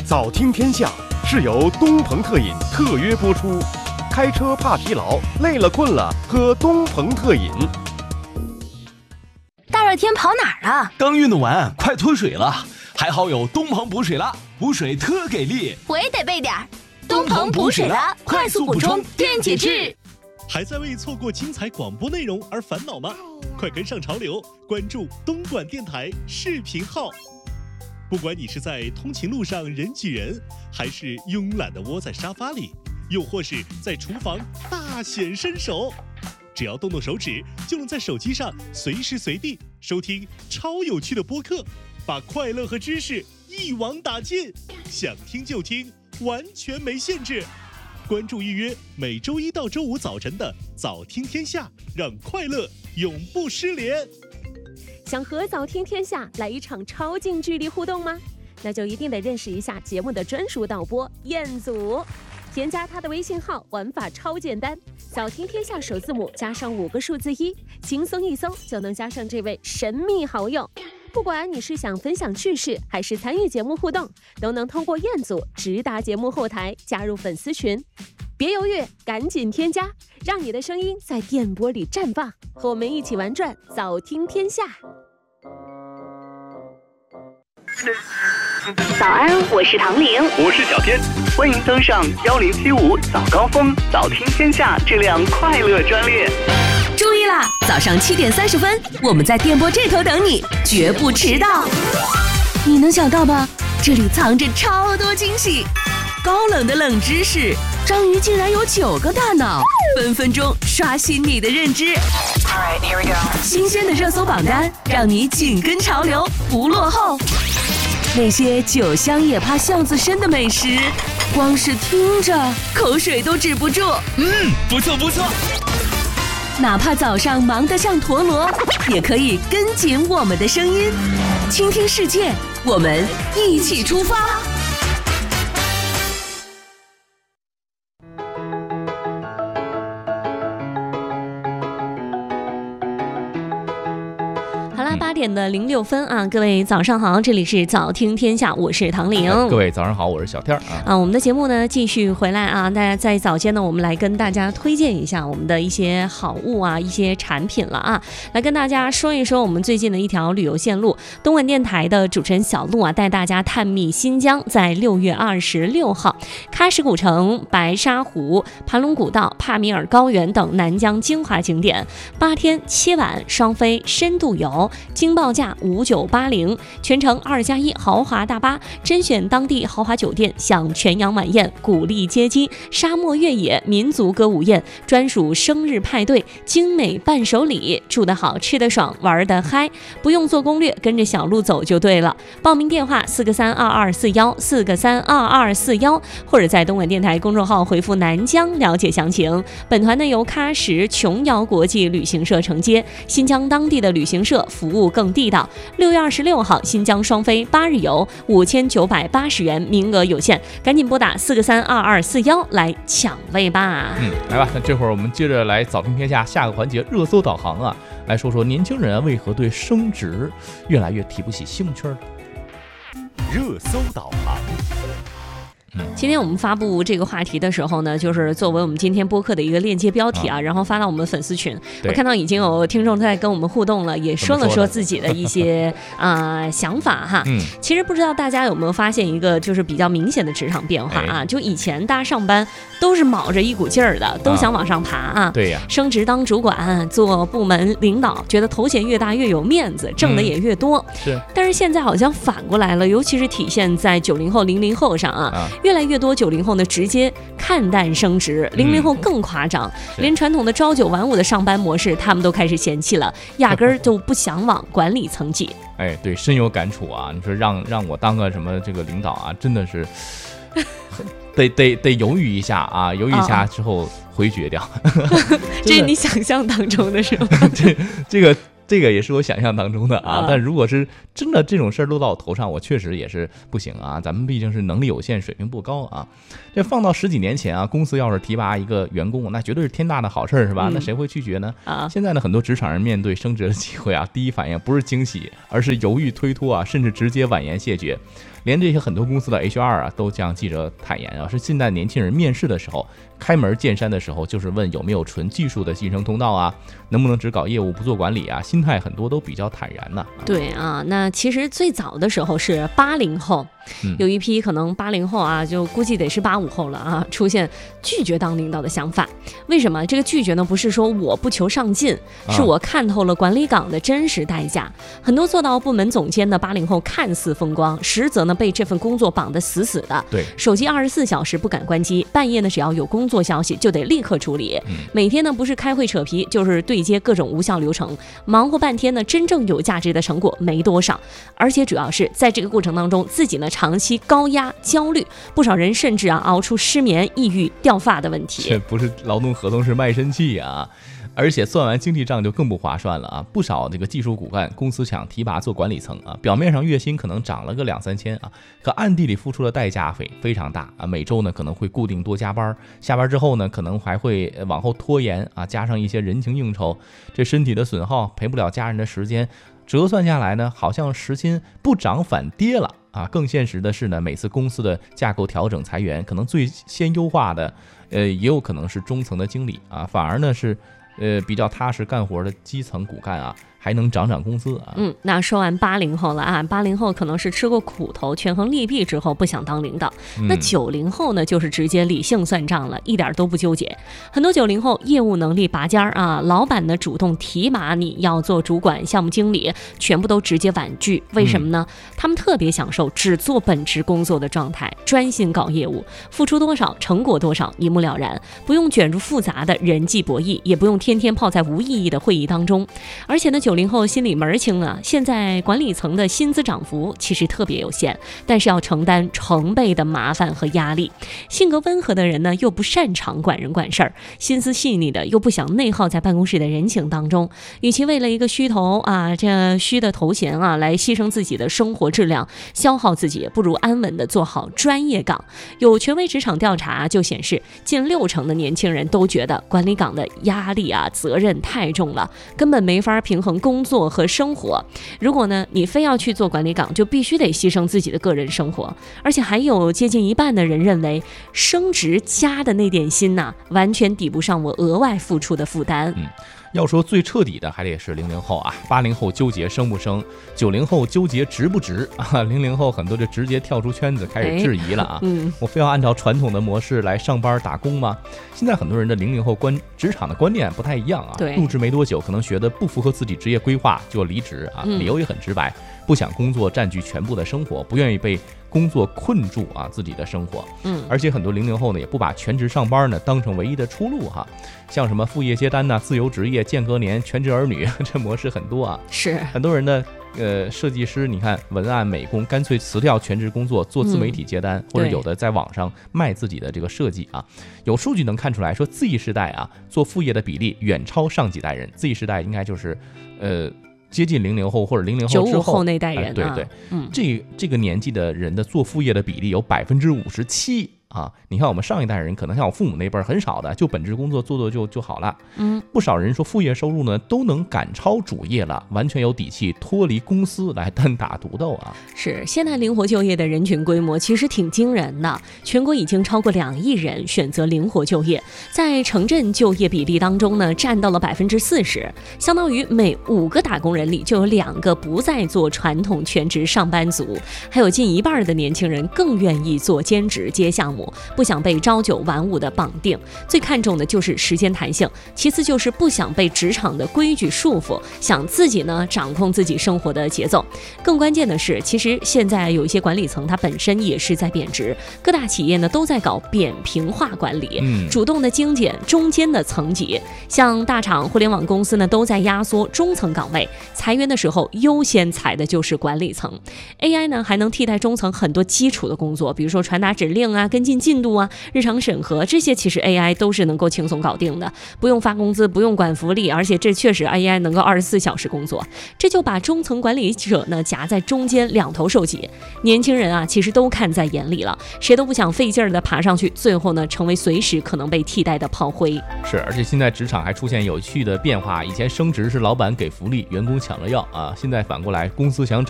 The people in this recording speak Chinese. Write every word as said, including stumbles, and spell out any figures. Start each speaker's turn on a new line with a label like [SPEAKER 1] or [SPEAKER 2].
[SPEAKER 1] 早听天下是由东鹏特饮特约播出，开车怕疲劳，累了困了喝东鹏特饮。
[SPEAKER 2] 大热天跑哪儿啊？
[SPEAKER 3] 刚运动完，快脱水了，还好有东鹏补水了，补水特给力。
[SPEAKER 2] 我也得备点东鹏补水了，快速补充电解质。
[SPEAKER 4] 还在为错过精彩广播内容而烦恼吗？快跟上潮流，关注东莞电台视频号。不管你是在通勤路上人挤人，还是慵懒地窝在沙发里，又或是在厨房大显身手，只要动动手指，就能在手机上随时随地收听超有趣的播客，把快乐和知识一网打尽，想听就听，完全没限制。关注预约每周一到周五早晨的早听天下，让快乐永不失联。
[SPEAKER 5] 想和早听天下来一场超近距离互动吗？那就一定得认识一下节目的专属导播彦祖，添加他的微信号，玩法超简单，早听天下首字母加上五个数字一，轻松一搜就能加上这位神秘好友。不管你是想分享趣事，还是参与节目互动，都能通过彦祖直达节目后台，加入粉丝群。别犹豫，赶紧添加，让你的声音在电波里绽放，和我们一起玩转早听天下。
[SPEAKER 6] 早安，我是唐玲，
[SPEAKER 7] 我是小天，欢迎登上幺零七五早高峰早听天下这辆快乐专列。
[SPEAKER 2] 注意啦，早上七点三十分，我们在电波这头等你，绝不迟到。你能想到吧？这里藏着超多惊喜，高冷的冷知识，章鱼竟然有九个大脑，分分钟刷新你的认知。Alright, here we go. 新鲜的热搜榜单，让你紧跟潮流，不落后。那些酒香也怕巷子深的美食，光是听着口水都止不住。
[SPEAKER 3] 嗯，不错不错。
[SPEAKER 2] 哪怕早上忙得像陀螺，也可以跟紧我们的声音，倾听世界，我们一起出发。
[SPEAKER 5] 八点的零六分啊，各位早上好，这里是早听天下，我是唐玲。
[SPEAKER 8] 各位早上好，我是小天啊。
[SPEAKER 5] 啊，我们的节目呢继续回来啊，大家在早间呢，我们来跟大家推荐一下我们的一些好物啊，一些产品了啊，来跟大家说一说我们最近的一条旅游线路。东莞电台的主持人小璐啊，带大家探秘新疆，在六月二十六号，喀什古城、白沙湖、盘龙古道、帕米尔高原等南疆精华景点，八天七晚双飞深度游。经报价五九八零，全程二加一豪华大巴，甄选当地豪华酒店，享全羊晚宴、鼓励接机、沙漠越野、民族歌舞宴、专属生日派对、精美伴手礼，住得好，吃得爽，玩得嗨，不用做攻略，跟着小路走就对了。报名电话四个三二二四幺四个三二二四幺，或者在东莞电台公众号回复南疆了解详情。本团呢由喀什琼瑶国际旅行社承接，新疆当地的旅行社服务更地道。六月二十六号，新疆双飞八日游，五千九百八十元，名额有限，赶紧拨打四个三二二四幺来抢位吧。
[SPEAKER 8] 嗯，来吧，那这会儿我们接着来早听天下下个环节热搜导航啊，来说说年轻人为何对升职越来越提不起兴趣了。
[SPEAKER 1] 热搜导航。
[SPEAKER 5] 今天我们发布这个话题的时候呢，就是作为我们今天播客的一个链接标题啊，然后发到我们粉丝群。我看到已经有听众在跟我们互动了，也说了说自己的一些啊、呃、想法哈。嗯，其实不知道大家有没有发现一个就是比较明显的职场变化啊？就以前大家上班都是卯着一股劲儿的，都想往上爬啊。
[SPEAKER 8] 对呀，
[SPEAKER 5] 升职当主管，做部门领导，觉得头衔越大越有面子，挣的也越多。
[SPEAKER 8] 是。
[SPEAKER 5] 但是现在好像反过来了，尤其是体现在九零后、零零后上啊。越来越多九零后呢直接看淡升职，零零后更夸张、嗯，连传统的朝九晚五的上班模式他们都开始嫌弃了，压根儿就不想往管理层挤。
[SPEAKER 8] 哎，对，深有感触啊！你说让让我当个什么这个领导啊，真的是得得得犹豫一下啊，犹豫一下之后回绝掉。哦、
[SPEAKER 5] 这是你想象当中的是吗？
[SPEAKER 8] 这这个。这个也是我想象当中的啊，但如果是真的这种事儿落到我头上，我确实也是不行啊。咱们毕竟是能力有限，水平不高啊。这放到十几年前啊，公司要是提拔一个员工，那绝对是天大的好事儿，是吧？嗯、那谁会拒绝呢？啊，现在呢，很多职场人面对升职的机会啊，第一反应不是惊喜，而是犹豫推脱啊，甚至直接婉言谢绝。 连这些很多公司的 H R 啊，都向记者坦言啊，是现在年轻人面试的时候，开门见山的时候，就是问有没有纯技术的晋升通道啊，能不能只搞业务不做管理啊，心态很多都比较坦然呢、啊。
[SPEAKER 5] 对啊，那其实最早的时候是八零后。
[SPEAKER 8] 嗯、
[SPEAKER 5] 有一批可能八零后啊，就估计得是八五后了啊，出现拒绝当领导的想法。为什么这个拒绝呢？不是说我不求上进，是我看透了管理岗的真实代价。很多做到部门总监的八零后看似风光，实则呢被这份工作绑得死死的。
[SPEAKER 8] 对，
[SPEAKER 5] 手机二十四小时不敢关机，半夜呢只要有工作消息就得立刻处理。嗯、每天呢不是开会扯皮，就是对接各种无效流程，忙活半天呢，真正有价值的成果没多少。而且主要是在这个过程当中，自己呢长期高压焦虑，不少人甚至啊熬出失眠、抑郁、掉发的问题。
[SPEAKER 8] 这不是劳动合同，是卖身契啊！而且算完经济账就更不划算了啊！不少这个技术骨干公司想提拔做管理层啊，表面上月薪可能涨了个两三千啊，可暗地里付出的代价非非常大啊！每周呢可能会固定多加班，下班之后呢可能还会往后拖延啊，加上一些人情应酬，这身体的损耗，陪不了家人的时间，折算下来呢，好像时薪不涨反跌了。啊，更现实的是呢，每次公司的架构调整裁员，可能最先优化的，呃，也有可能是中层的经理啊，反而呢是，呃，比较踏实干活的基层骨干啊，还能涨涨工资啊。
[SPEAKER 5] 嗯，那说完八零后了啊，八零后可能是吃过苦头，权衡利弊之后不想当领导。
[SPEAKER 8] 嗯、
[SPEAKER 5] 那九零后呢，就是直接理性算账了，一点都不纠结。很多九零后业务能力拔尖儿啊，老板呢主动提拔你要做主管、项目经理，全部都直接婉拒。为什么呢？嗯、他们特别享受只做本职工作的状态，专心搞业务，付出多少成果多少，一目了然，不用卷入复杂的人际博弈，也不用天天泡在无意义的会议当中。而且呢，九零后心里门儿清啊，现在管理层的薪资涨幅其实特别有限，但是要承担成倍的麻烦和压力。性格温和的人呢，又不擅长管人管事儿，心思细腻的又不想内耗在办公室的人情当中。与其为了一个虚头啊，这虚的头衔啊，来牺牲自己的生活质量，消耗自己，不如安稳的做好专业岗。有权威职场调查就显示，近六成的年轻人都觉得管理岗的压力啊、责任太重了，根本没法平衡工作和生活。如果呢，你非要去做管理岗，就必须得牺牲自己的个人生活。而且还有接近一半的人认为，升职加的那点薪呐、啊，完全抵不上我额外付出的负担。
[SPEAKER 8] 嗯，要说最彻底的，还得是零零后啊，八零后纠结升不升，九零后纠结值不值啊，零零后很多就直接跳出圈子，开始质疑了啊。嗯，我非要按照传统的模式来上班打工吗？现在很多人的零零后观职场的观念不太一样啊。
[SPEAKER 5] 对，
[SPEAKER 8] 入职没多久，可能学的不符合自己职业规划就离职啊，理由也很直白，不想工作占据全部的生活，不愿意被工作困住啊自己的生活。嗯，而且很多零零后呢，也不把全职上班呢当成唯一的出路哈。像什么副业接单呐、自由职业、间隔年、全职儿女，这模式很多啊。
[SPEAKER 5] 是
[SPEAKER 8] 很多人的呃设计师，你看文案、美工，干脆辞掉全职工作，做自媒体接单，嗯、或者有的在网上卖自己的这个设计啊。有数据能看出来说，Z 世代啊做副业的比例远超上几代人。Z 世代应该就是呃。接近零零后或者零零后之后，
[SPEAKER 5] 九五后那代人、啊
[SPEAKER 8] 哎，对对，
[SPEAKER 5] 嗯，
[SPEAKER 8] 这这个年纪的人的做副业的比例有百分之五十七啊！你看我们上一代人，可能像我父母那辈儿很少的，就本职工作做做就就好了。嗯，不少人说副业收入呢都能赶超主业了，完全有底气脱离公司来单打独斗啊！
[SPEAKER 5] 是，现在灵活就业的人群规模其实挺惊人的，全国已经超过两亿人选择灵活就业，在城镇就业比例当中呢，占到了百分之四十，相当于每五个打工人里就有两个不再做传统全职上班族，还有近一半的年轻人更愿意做兼职接项目，不想被朝九晚五的绑定。最看重的就是时间弹性，其次就是不想被职场的规矩束缚，想自己呢掌控自己生活的节奏。更关键的是，其实现在有一些管理层它本身也是在贬值，各大企业呢都在搞扁平化管理，嗯、主动的精简中间的层级。像大厂、互联网公司呢都在压缩中层岗位，裁员的时候优先裁的就是管理层。 A I 呢还能替代中层很多基础的工作，比如说传达指令啊、跟进进度啊、日常审核，这些其实 A I 都是能够轻松搞定的，不用发工资，不用管福利，而且这确实 A I 能够二十四小时工作，这就把中层管理者呢夹在中间两头受挤。年轻人啊其实都看在眼里了，谁都不想费劲儿的爬上去，最后呢成为随时可能被替代的炮灰。
[SPEAKER 8] 是，而且现在职场还出现有趣的变化，以前升职是老板给福利，员工抢着要啊，现在反过来公司想